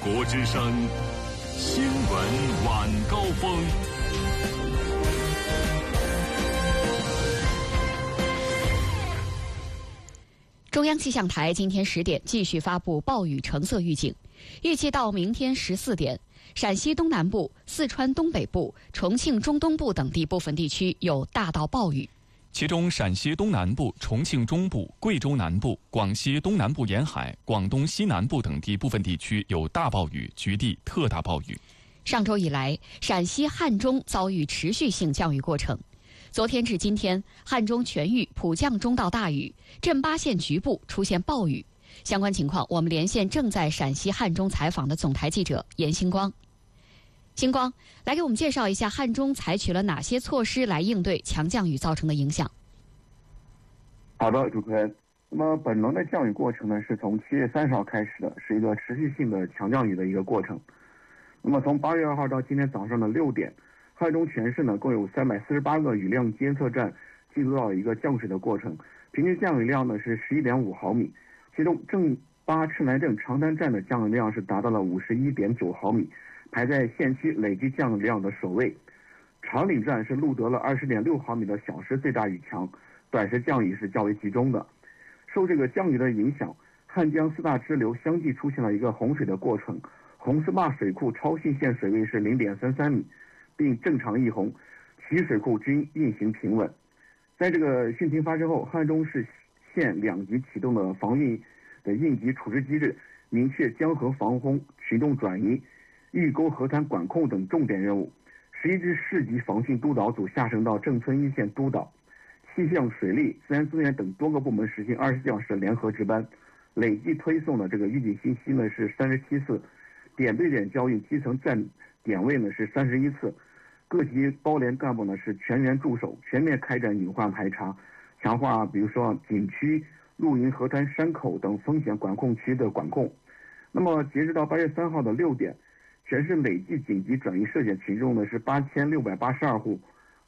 国之声新闻晚高峰。 中央气象台今天10点继续发布暴雨橙色预警，预计到明天14点，陕西东南部、四川东北部、重庆中东部等地部分地区有大到暴雨。 其中，陕西东南部、重庆中部、贵州南部、广西东南部沿海、广东西南部等地部分地区有大暴雨，局地特大暴雨。 上周以来，陕西汉中遭遇持续性降雨过程。昨天至今天，汉中全域普降中到大雨，镇8县局部出现暴雨。相关情况，我们连线正在陕西汉中采访的总台记者严星光。星光，来给我们介绍一下汉中采取了哪些措施来应对强降雨造成的影响。 好的，主持人。那么本轮的降雨过程呢，是从7月30号开始的，是一个持续性的强降雨的一个过程。那么从8月2号到今天早上的6点，汉中全市呢共有348个雨量监测站记录到一个降水的过程，平均降雨量呢是11.5毫米，其中正8赤南镇长滩站的降雨量是达到了51.9毫米，排在县区累计降雨量的首位。长岭站是录得了20.6毫米的小时最大雨强，短时降雨是较为集中的。受这个降雨的影响，汉江4大支流相继出现了一个洪水的过程，红丝坝水库超汛线水位是0.33米，并正常溢洪，其余水库均运行平稳。在这个汛情发生后，汉中市县2级启动了防汛的应急处置机制，明确江河防洪、群众转移、峪沟河滩管控等重点任务。11支市级防汛督导组下沉到镇村一线督导，气象、水利、自然资源等多个部门实行24小时联合值班，累计推送的这个预警信息呢是37次，点对点交运基层站点位呢是31次，各级包联干部呢是全员驻守，全面开展隐患排查，强化比如说景区、露营、河滩、山口等风险管控区的管控。那么截止到8月3号的6点，全市累计紧急转移涉险群众呢是8682户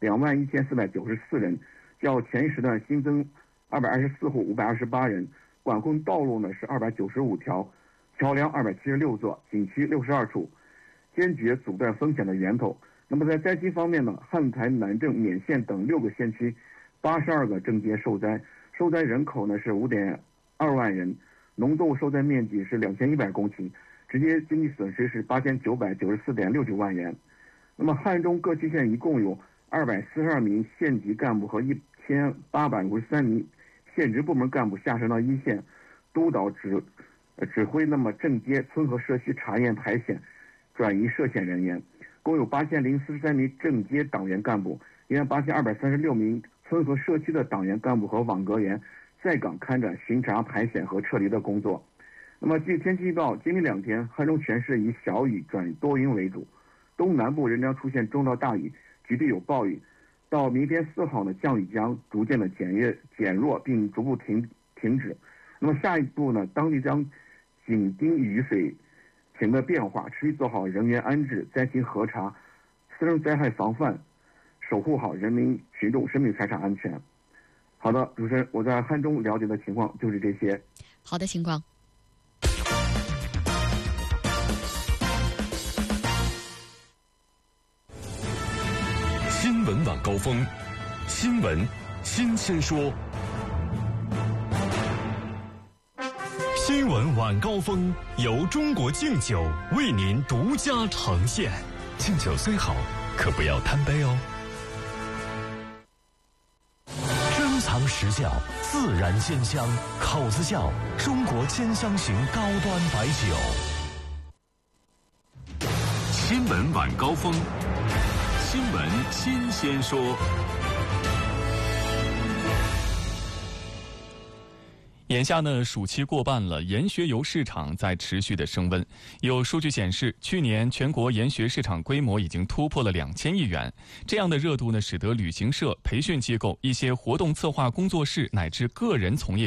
，21494人，较前一时段新增224户528人，管控道路呢是295条，桥梁276座，景区62处，坚决阻断风险的源头。那么在灾情方面呢，汉台、南郑、勉县等6个县区82个镇街受灾，受灾人口呢是5.2万人，农作物受灾面积是2100公顷，直接经济损失是8994.69万元。那么汉中各区县一共有242名县级干部和1853名县直部门干部下沉到一线，督导指挥那么镇街、村和社区查验排险、转移涉险人员，共有8043名镇街党员干部，18236名村和社区的党员干部和网格员在岗看展、巡查、排险和撤离的工作。那么据天气预报，今明2天汉中全市以小雨转多云为主，东南部仍将出现中到大雨，局地有暴雨。到明天4号呢，降雨将逐渐的减弱并逐步停止。那么下一步呢，当地将紧盯雨水情的变化，持续做好人员安置、灾情核查、私人灾害防范，守护好人民群众生命财产安全。好的，主持人，我在汉中了解的情况就是这些。 好的，星光。 新闻晚高峰，新闻新鲜说。新闻晚高峰由中国敬酒为您独家呈现。敬酒虽好，可不要贪杯哦。珍藏实窖，自然鲜香，口子窖中国兼香型高端白酒。新闻晚高峰，新闻新鲜说。 眼下呢，暑期过半了，研学游市场在持续的升温。有数据显示，去年全国研学市场规模已经突破了2000亿元。这样的热度呢，使得旅行社、培训机构、一些活动策划工作室乃至个人从业